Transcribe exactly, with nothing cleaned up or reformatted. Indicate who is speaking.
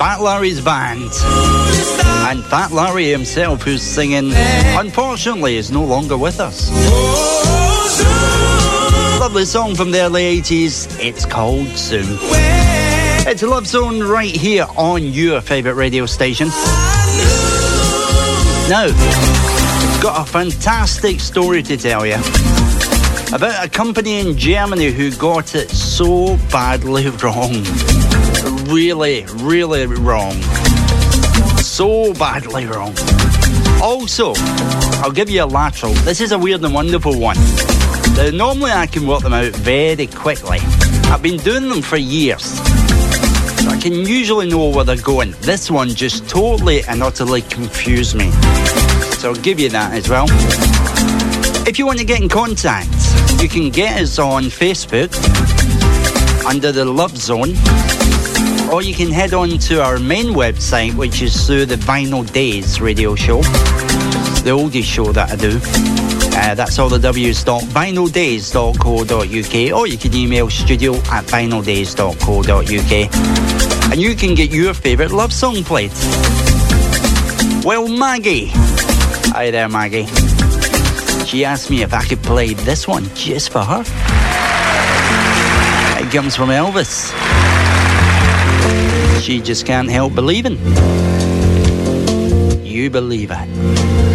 Speaker 1: Fat Larry's band. And Fat Larry himself, who's singing, unfortunately, is no longer with us. Lovely song from the early eighties. It's called Soon. It's a Love Zone right here on your favourite radio station. Now, got a fantastic story to tell you about a company in Germany who got it so badly wrong. Really, really wrong. So badly wrong. Also, I'll give you a lateral. This is a weird and wonderful one. Now, normally I can work them out very quickly. I've been doing them for years, so I can usually know where they're going. This one just totally and utterly confused me. So I'll give you that as well. If you want to get in contact, you can get us on Facebook under the Love Zone, or you can head on to our main website, which is through the Vinyl Days radio show, the oldies show that I do. Uh, that's all the W's dot vinyl days dot co dot uk, or you can email studio at vinyl days dot co dot uk, and you can get your favourite love song played. Well, Maggie, hi there, Maggie. She asked me if I could play this one just for her. It comes from Elvis. She just can't help believing. You believe it.